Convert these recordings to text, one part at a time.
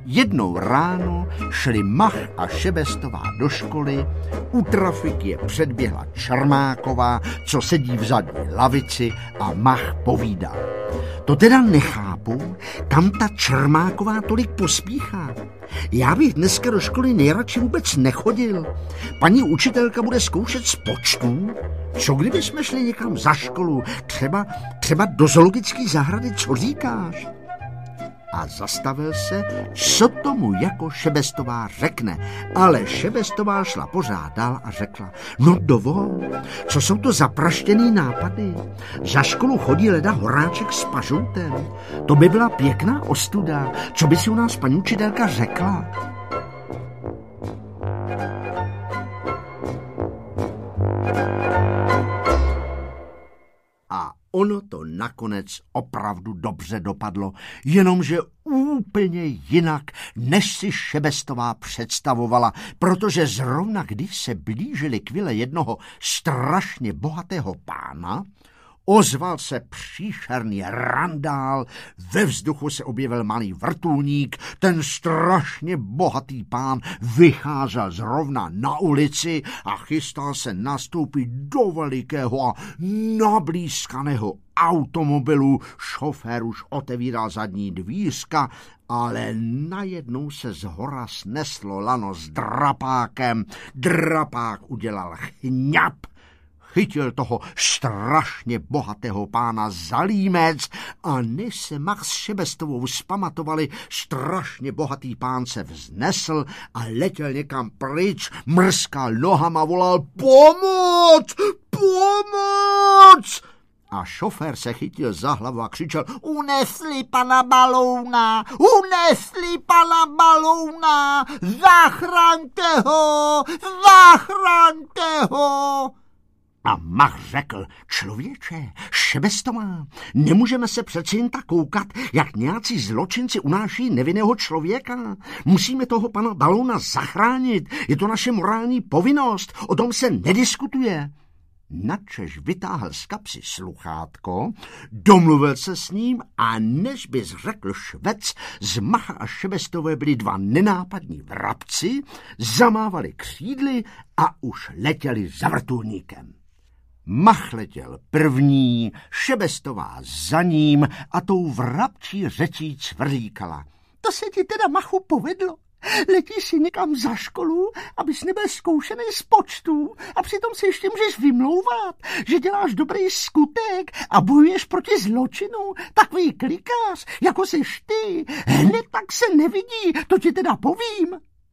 Jednou ráno šli Mach a Šebestová do školy, u trafiky je předběhla Čermáková, co sedí v zadní lavici, a Mach povídal. To teda nechápu, kam ta Čermáková tolik pospíchá. Já bych dneska do školy nejradši vůbec nechodil. Paní učitelka bude zkoušet z počtů. Co kdyby jsme šli někam za školu, třeba do zoologické zahrady, co říkáš? A zastavil se, co tomu jako Šebestová řekne. Ale Šebestová šla pořád dál a řekla, no dovol, co jsou to za praštěný nápady? Za školu chodí leda Horáček s Pažoutem. To by byla pěkná ostuda. Co by si u nás paní učitelka řekla? A ono to nakonec opravdu dobře dopadlo, jenomže úplně jinak, než si Šebestová představovala, protože zrovna když se blížili k vile jednoho strašně bohatého pána, ozval se příšerný randál, ve vzduchu se objevil malý vrtulník, ten strašně bohatý pán vycházel zrovna na ulici a chystal se nastoupit do velikého a nablízkaného automobilu. Šofér už otevíral zadní dvířka, ale najednou se zhora sneslo lano s drapákem. Drapák udělal chňap, chytil toho strašně bohatého pána za límec a než se Mach s Šebestovou zpamatovali, strašně bohatý pán se vznesl a letěl někam pryč, mrskal nohama, volal pomoc, pomoc! A šofér se chytil za hlavu a křičel, unesli pana balouna, unesli pana balouna, zachraňte ho, zachraňte ho! A Mach řekl, člověče, Šebestová, nemůžeme se přece jen tak koukat, jak nějací zločinci unáší nevinného člověka. Musíme toho pana balouna zachránit, je to naše morální povinnost, o tom se nediskutuje. Načež vytáhl z kapsy sluchátko, domluvil se s ním a než bys řekl švec, z Macha a Šebestové byli dva nenápadní vrabci, zamávali křídly a už letěli za vrtulníkem. Mach letěl první, Šebestová za ním a tou vrabčí řečí cvrlíkala. To se ti teda, Machu, povedlo. Letíš si někam za školu, abys nebyl zkoušený z počtů a přitom si ještě můžeš vymlouvat, že děláš dobrý skutek a bojuješ proti zločinu. Takový klikář, jako seš ty, hned tak se nevidí, to ti teda povím.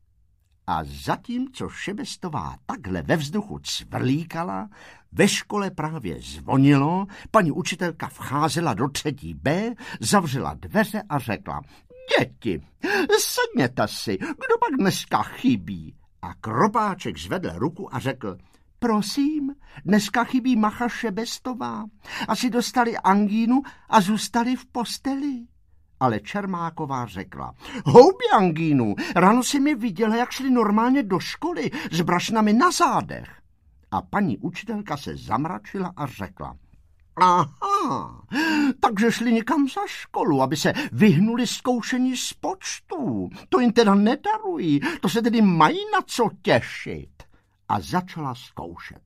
A zatímco Šebestová takhle ve vzduchu cvrlíkala, ve škole právě zvonilo, paní učitelka vcházela do 3. B, zavřela dveře a řekla, děti, sedněte si, kdo pak dneska chybí? A Kropáček zvedl ruku a řekl, prosím, dneska chybí Macha Šebestová. Asi dostali angínu a zůstali v posteli. Ale Čermáková řekla, houbi angínu, ráno si mi viděla, jak šli normálně do školy s brašnami na zádech. A paní učitelka se zamračila a řekla, aha, takže šli někam za školu, aby se vyhnuli zkoušení z počtů. To jim teda nedarují, to se tedy mají na co těšit. A začala zkoušet.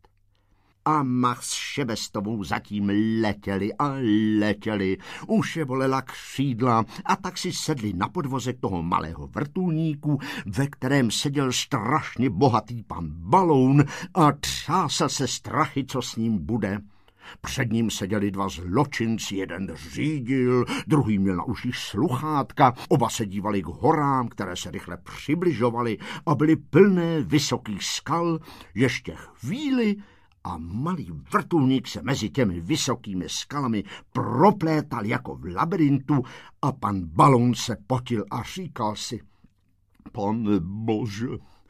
A Mach s Šebestovou zatím letěli a letěli. Už je bolela křídla a tak si sedli na podvozek toho malého vrtulníku, ve kterém seděl strašně bohatý pan Baloun a třásal se strachy, co s ním bude. Před ním seděli dva zločinci, jeden řídil, druhý měl na uších sluchátka, oba se dívali k horám, které se rychle přibližovaly a byly plné vysokých skal. Ještě chvíli a malý vrtulník se mezi těmi vysokými skalami proplétal jako v labirintu a pan Baloun se potil a říkal si, pane bože,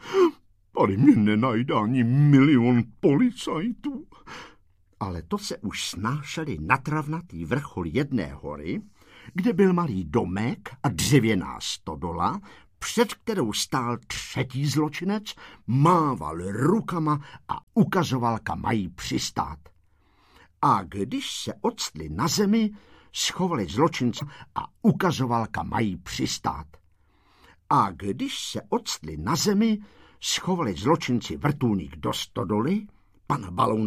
tady mě nenajde ani 1 000 000 policajtů. Ale to se už snášeli na travnatý vrchol jedné hory, kde byl malý domek a dřevěná stodola, před kterou stál 3. zločinec, mával rukama a ukazoval, kam mají přistát. A když se octli na zemi, schovali zločince a ukazoval, kam mají přistát. A když se octli na zemi, schovali zločinci vrtulník do stodoly, pan Baloun